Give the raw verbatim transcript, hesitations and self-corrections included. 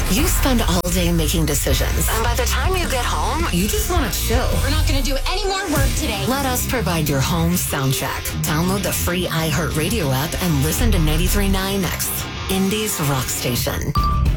You spend all day making decisions, and by the time you get home, you just want to chill. We're not going to do any more work today. Let us provide your home soundtrack. Download the free iHeartRadio app and listen to ninety-three point nine X, Indy's rock station.